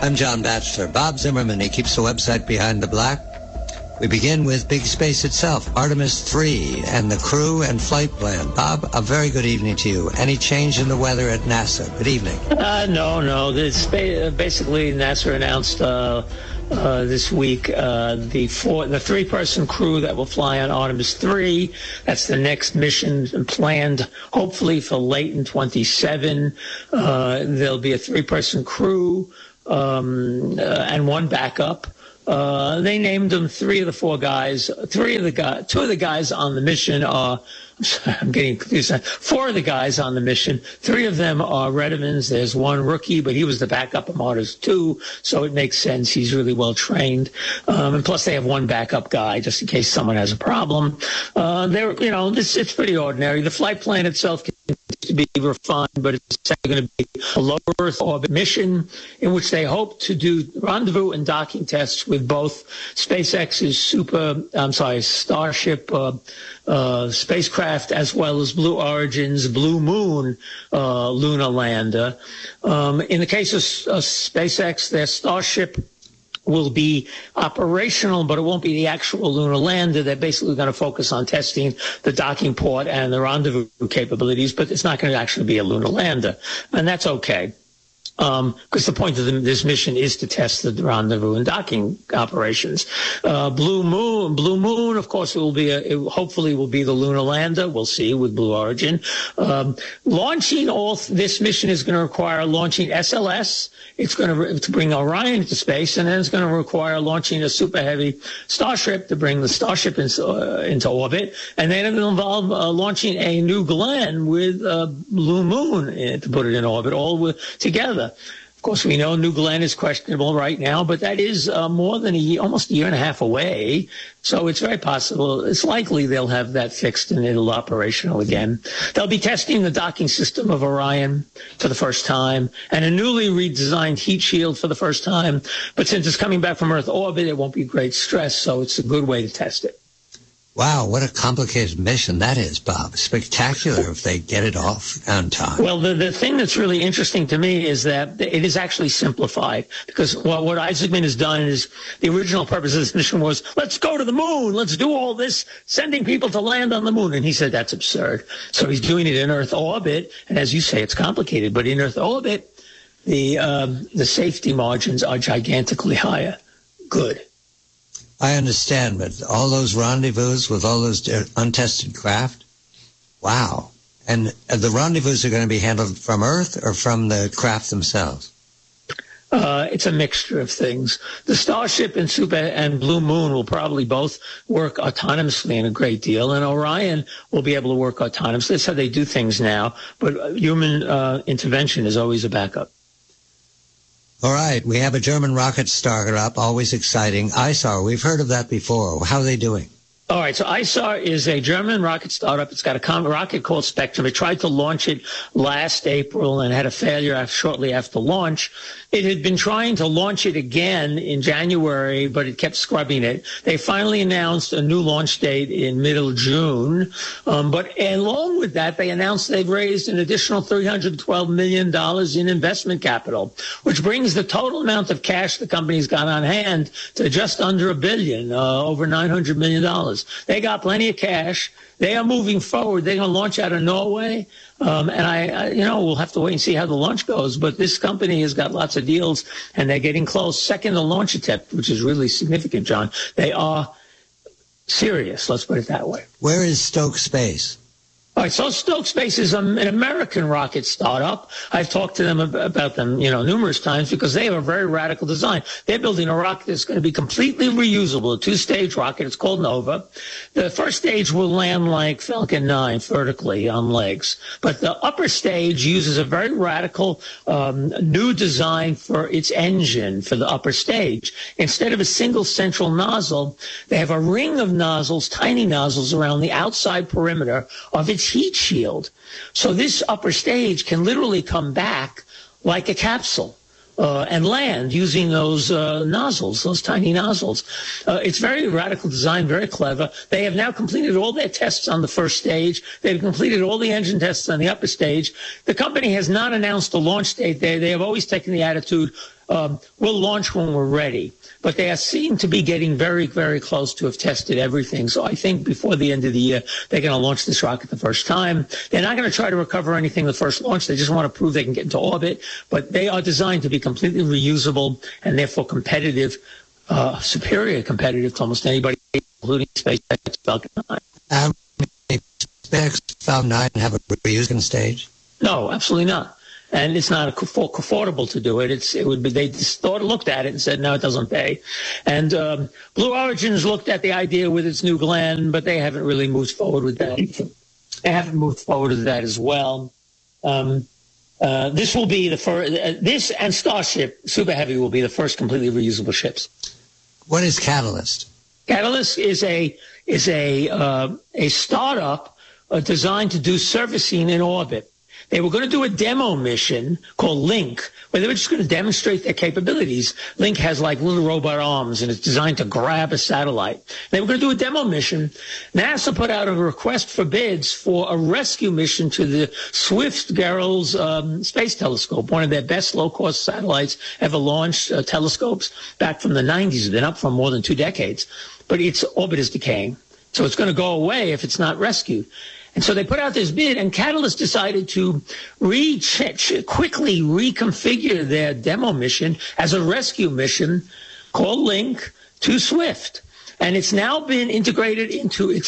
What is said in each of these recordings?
I'm John Batchelor. Bob Zimmerman, he keeps the website Behind the Black. We begin with big space itself, Artemis 3, and the crew and flight plan. Bob, a very good evening to you. Any change in the weather at NASA? Good evening. No. Basically, NASA announced this week the three-person crew that will fly on Artemis 3. That's the next mission planned, hopefully for late in 27. There'll be a three-person crew and one backup. They named them two of the guys on the mission are, I'm getting confused. Four of the guys on the mission, three of them are Redmans. There's one rookie, but he was the backup of Artemis 2, so it makes sense. He's really well trained. And plus they have one backup guy just in case someone has a problem. It's pretty ordinary. The flight plan itself continues to be refined, but it's going to be a low Earth orbit mission in which they hope to do rendezvous and docking tests with both SpaceX's Starship spacecraft as well as Blue Origin's Blue Moon lunar lander. In the case of SpaceX, their Starship will be operational, but it won't be the actual lunar lander. They're basically going to focus on testing the docking port and the rendezvous capabilities, but it's not going to actually be a lunar lander. And that's okay. Because the point of this mission is to test the rendezvous and docking operations. Blue Moon, of course, it hopefully will be the lunar lander. We'll see with Blue Origin. Launching this mission is going to require launching SLS. It's going to bring Orion into space, and then it's going to require launching a super heavy Starship to bring the Starship into orbit, and then it will involve launching a New Glenn with Blue Moon to put it in orbit, together. Of course, we know New Glenn is questionable right now, but that is more than almost a year and a half away. So it's very possible. It's likely they'll have that fixed and it'll operational again. They'll be testing the docking system of Orion for the first time and a newly redesigned heat shield for the first time. But since it's coming back from Earth orbit, it won't be great stress, so it's a good way to test it. Wow, what a complicated mission that is, Bob. Spectacular if they get it off on time. Well, the thing that's really interesting to me is that it is actually simplified, because what Isaacman has done is the original purpose of this mission was, let's go to the moon, let's do all this, sending people to land on the moon. And he said that's absurd. So he's doing it in Earth orbit, and as you say, it's complicated. But in Earth orbit, the safety margins are gigantically higher. Good. I understand, but all those rendezvous with all those untested craft? Wow. And the rendezvous are going to be handled from Earth or from the craft themselves? It's a mixture of things. The Starship and Blue Moon will probably both work autonomously in a great deal, and Orion will be able to work autonomously. That's how they do things now, but human intervention is always a backup. All right, we have a German rocket startup, always exciting. ISAR, we've heard of that before. How are they doing? All right, so ISAR is a German rocket startup. It's got a rocket called Spectrum. It tried to launch it last April and had a failure shortly after launch. It had been trying to launch it again in January, but it kept scrubbing it. They finally announced a new launch date in middle June. But along with that, they announced they've raised an additional $312 million in investment capital, which brings the total amount of cash the company's got on hand to just under $1 billion, over $900 million. They got plenty of cash. They are moving forward. They're going to launch out of Norway. And we'll have to wait and see how the launch goes. But this company has got lots of deals, and they're getting close. Second, the launch attempt, which is really significant, John. They are serious. Let's put it that way. Where is Stoke Space? All right, so Stoke Space is an American rocket startup. I've talked to them about them, numerous times because they have a very radical design. They're building a rocket that's going to be completely reusable, a two-stage rocket. It's called Nova. The first stage will land like Falcon 9 vertically on legs, but the upper stage uses a very radical new design for its engine for the upper stage. Instead of a single central nozzle, they have a ring of nozzles, tiny nozzles around the outside perimeter of its heat shield. So this upper stage can literally come back like a capsule and land using those nozzles, those tiny nozzles. It's very radical design, very clever. They have now completed all their tests on the first stage. They've completed all the engine tests on the upper stage. The company has not announced a launch date. They have always taken the attitude, we'll launch when we're ready. But they seem to be getting very, very close to have tested everything. So I think before the end of the year, they're going to launch this rocket the first time. They're not going to try to recover anything the first launch. They just want to prove they can get into orbit. But they are designed to be completely reusable and therefore competitive, superior competitive to almost anybody, including SpaceX Falcon 9. SpaceX Falcon 9 have a reusing stage? No, absolutely not. And it's not affordable to do it. It would be, they just looked at it and said, no, it doesn't pay. And Blue Origin's looked at the idea with its New Glenn, but they haven't really moved forward with that. They haven't moved forward with that as well. This will be the first. This and Starship Super Heavy will be the first completely reusable ships. What is Catalyst? Catalyst is a startup designed to do servicing in orbit. They were going to do a demo mission called Link, where they were just going to demonstrate their capabilities. Link has like little robot arms, and it's designed to grab a satellite. They were going to do a demo mission. NASA put out a request for bids for a rescue mission to the Swift-Gehrels Space Telescope, one of their best low-cost satellites ever launched, telescopes back from the 90s. It's been up for more than 2 decades. But its orbit is decaying, so it's going to go away if it's not rescued. And so they put out this bid, and Catalyst decided to quickly reconfigure their demo mission as a rescue mission called Link to Swift. And it's now been integrated into its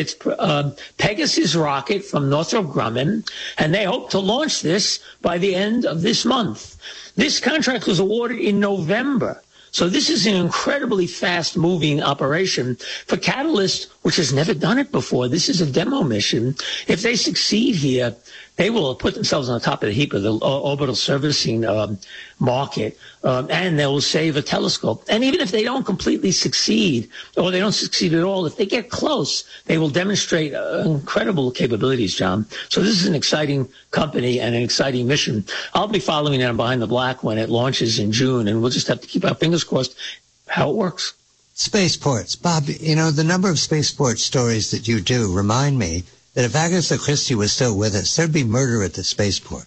Pegasus rocket from Northrop Grumman, and they hope to launch this by the end of this month. This contract was awarded in November. So this is an incredibly fast-moving operation for Catalyst, which has never done it before. This is a demo mission. If they succeed here, they will put themselves on the top of the heap of the orbital servicing market, and they will save a telescope. And even if they don't completely succeed, or they don't succeed at all, if they get close, they will demonstrate incredible capabilities, John. So this is an exciting company and an exciting mission. I'll be following them behind the black when it launches in June, and we'll just have to keep our fingers crossed how it works. Spaceports. Bob, you know, the number of spaceport stories that you do remind me that if Agatha Christie was still with us, there'd be murder at the spaceport.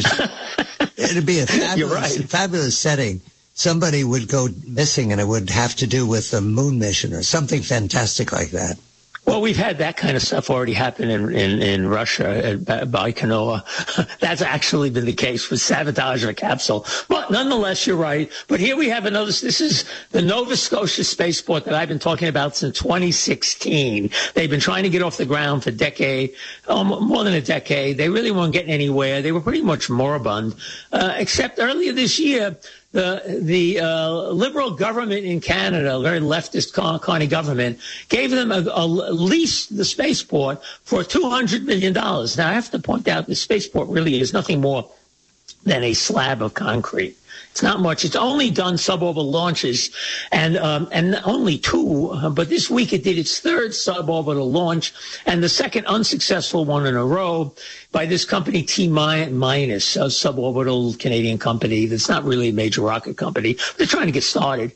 It'd be a fabulous setting. Somebody would go missing, and it would have to do with the moon mission or something fantastic like that. Well, we've had that kind of stuff already happen in Russia at Baikonur. That's actually been the case with sabotage of a capsule. But nonetheless, you're right. But here we have another. This is the Nova Scotia spaceport that I've been talking about since 2016. They've been trying to get off the ground for more than a decade. They really weren't getting anywhere. They were pretty much moribund, except earlier this year, the Liberal government in Canada, a very leftist Carney government, gave them a lease the spaceport for $200 million. Now, I have to point out the spaceport really is nothing more than a slab of concrete. It's not much. It's only done suborbital launches, and only 2. But this week it did its 3rd suborbital launch, and the 2nd unsuccessful one in a row by this company T-minus, a suborbital Canadian company that's not really a major rocket company. They're trying to get started.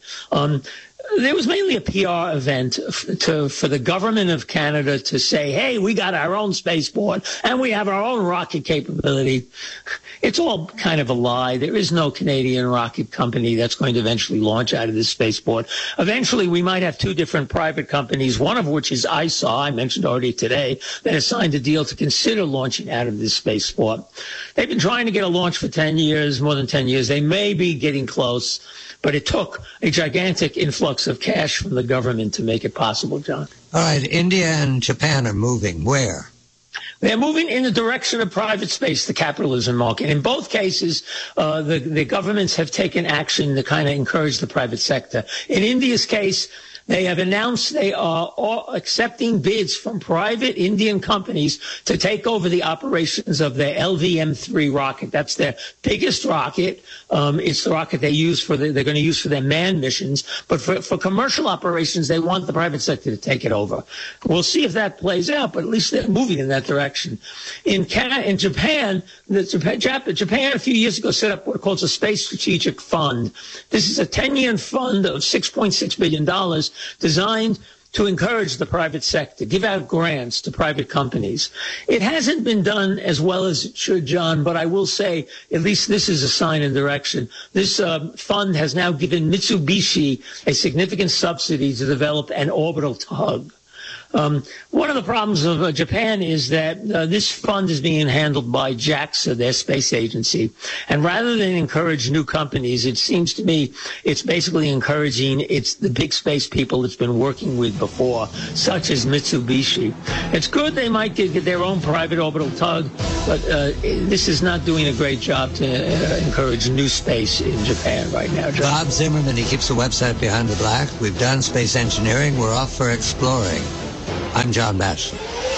There was mainly a PR event for the government of Canada to say, hey, we got our own spaceport and we have our own rocket capability. It's all kind of a lie. There is no Canadian rocket company that's going to eventually launch out of this spaceport. Eventually, we might have 2 different private companies, one of which is ISAR, I mentioned already today, that has signed a deal to consider launching out of this spaceport. They've been trying to get a launch for 10 years, more than 10 years. They may be getting close, but it took a gigantic influx of cash from the government to make it possible, John. All right, India and Japan are moving. Where? They're moving in the direction of private space, the capitalism market. In both cases, the governments have taken action to kind of encourage the private sector. In India's case, they have announced they are accepting bids from private Indian companies to take over the operations of their LVM-3 rocket. That's their biggest rocket. It's the rocket they're going to use for their manned missions. But for commercial operations, they want the private sector to take it over. We'll see if that plays out, but at least they're moving in that direction. In Japan, Japan a few years ago set up what calls a Space Strategic Fund. This is a 10-year fund of $6.6 billion designed to encourage the private sector, give out grants to private companies. It hasn't been done as well as it should, John, but I will say at least this is a sign in direction. This fund has now given Mitsubishi a significant subsidy to develop an orbital tug. One of the problems of Japan is that this fund is being handled by JAXA, their space agency. And rather than encourage new companies, it seems to me it's basically encouraging the big space people it's been working with before, such as Mitsubishi. It's good they might get their own private orbital tug, but this is not doing a great job to encourage new space in Japan right now, John. Bob Zimmerman, he keeps the website Behind the Black. We've done space engineering. We're off for exploring. I'm John Batchelor.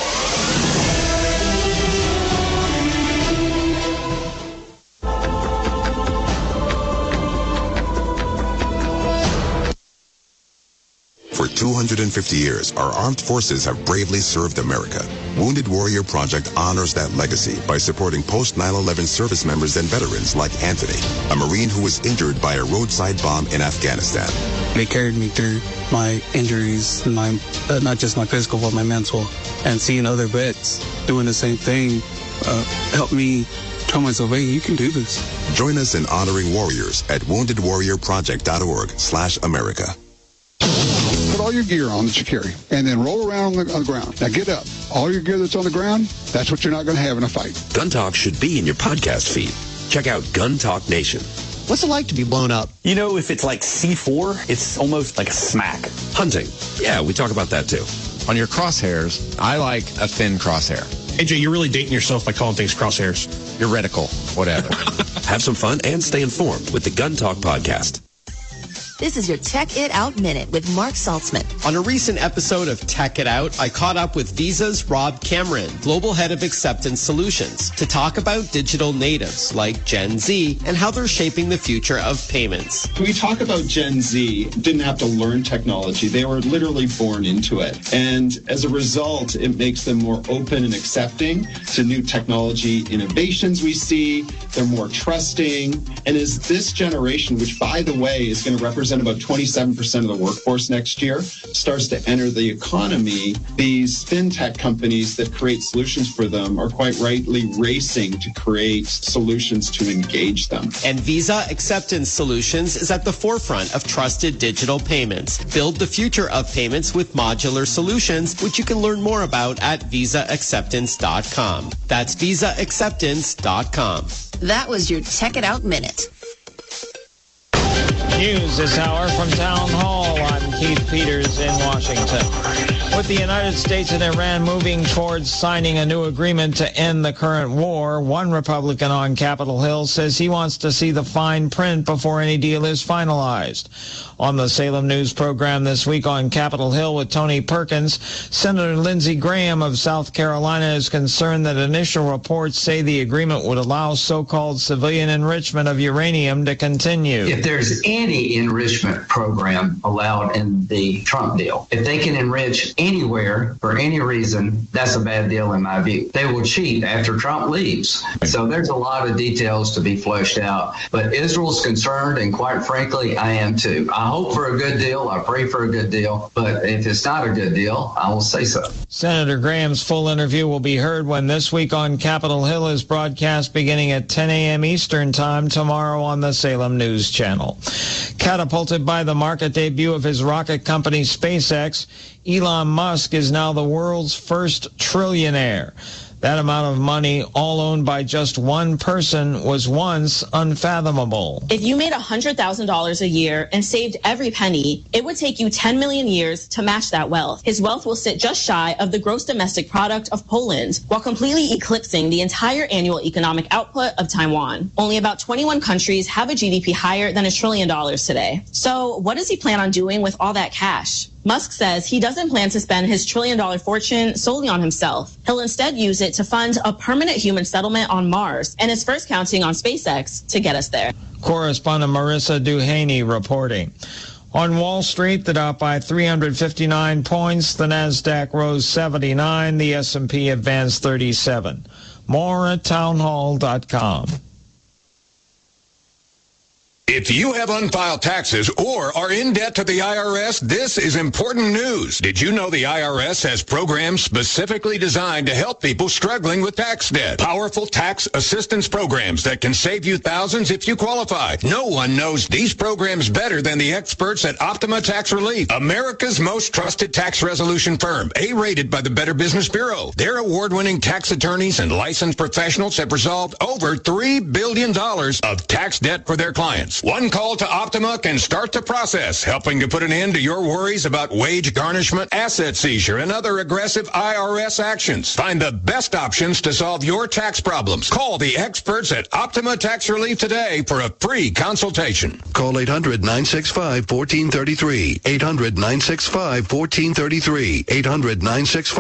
For 250 years, our armed forces have bravely served America. Wounded Warrior Project honors that legacy by supporting post-9/11 service members and veterans like Anthony, a Marine who was injured by a roadside bomb in Afghanistan. They carried me through my injuries, not just my physical, but my mental. And seeing other vets doing the same thing helped me tell myself, hey, you can do this. Join us in honoring warriors at woundedwarriorproject.org/America. Put all your gear on that you carry, and then roll around on the ground. Now get up. All your gear that's on the ground, that's what you're not going to have in a fight. Gun Talk should be in your podcast feed. Check out Gun Talk Nation. What's it like to be blown up? You know, if it's like C4, it's almost like a smack. Hunting. Yeah, we talk about that too. On your crosshairs, I like a thin crosshair. AJ, you're really dating yourself by calling things crosshairs. Your reticle, whatever. Have some fun and stay informed with the Gun Talk podcast. This is your Check It Out Minute with Mark Saltzman. On a recent episode of Tech It Out, I caught up with Visa's Rob Cameron, Global Head of Acceptance Solutions, to talk about digital natives like Gen Z and how they're shaping the future of payments. When we talk about Gen Z, didn't have to learn technology. They were literally born into it. And as a result, it makes them more open and accepting to new technology innovations we see. They're more trusting. And as this generation, which, by the way, is going to represent about 27% of the workforce next year, starts to enter the economy, these fintech companies that create solutions for them are quite rightly racing to create solutions to engage them. And Visa Acceptance Solutions is at the forefront of trusted digital payments. Build the future of payments with modular solutions, which you can learn more about at visaacceptance.com. That's visaacceptance.com. That was your Check It Out Minute. News this hour from Town Hall. I'm Keith Peters in Washington. With the United States and Iran moving towards signing a new agreement to end the current war, one Republican on Capitol Hill says he wants to see the fine print before any deal is finalized. On the Salem News program this week on Capitol Hill with Tony Perkins, Senator Lindsey Graham of South Carolina is concerned that initial reports say the agreement would allow so-called civilian enrichment of uranium to continue. If there's any enrichment program allowed in the Trump deal, if they can enrich anywhere for any reason, that's a bad deal in my view. They will cheat after Trump leaves. So there's a lot of details to be fleshed out. But Israel's concerned, and quite frankly, I am too. I hope for a good deal. I pray for a good deal. But if it's not a good deal, I will say so. Senator Graham's full interview will be heard when This Week on Capitol Hill is broadcast beginning at 10 a.m. Eastern Time tomorrow on the Salem News Channel. Catapulted by the market debut of his rocket company SpaceX, Elon Musk is now the world's first trillionaire. That amount of money, all owned by just one person, was once unfathomable. If you made $100,000 a year and saved every penny, it would take you 10 million years to match that wealth. His wealth will sit just shy of the gross domestic product of Poland, while completely eclipsing the entire annual economic output of Taiwan. Only about 21 countries have a GDP higher than $1 trillion today. So what does he plan on doing with all that cash? Musk says he doesn't plan to spend his $1 trillion fortune solely on himself. He'll instead use it to fund a permanent human settlement on Mars, and is first counting on SpaceX to get us there. Correspondent Marissa Duhaney reporting. On Wall Street, the Dow by 359 points, the Nasdaq rose 79, the S&P advanced 37. More at townhall.com. If you have unfiled taxes or are in debt to the IRS, this is important news. Did you know the IRS has programs specifically designed to help people struggling with tax debt? Powerful tax assistance programs that can save you thousands if you qualify. No one knows these programs better than the experts at Optima Tax Relief, America's most trusted tax resolution firm, A-rated by the Better Business Bureau. Their award-winning tax attorneys and licensed professionals have resolved over $3 billion of tax debt for their clients. One call to Optima can start the process, helping to put an end to your worries about wage garnishment, asset seizure, and other aggressive IRS actions. Find the best options to solve your tax problems. Call the experts at Optima Tax Relief today for a free consultation. Call 800-965-1433. 800-965-1433. 800-965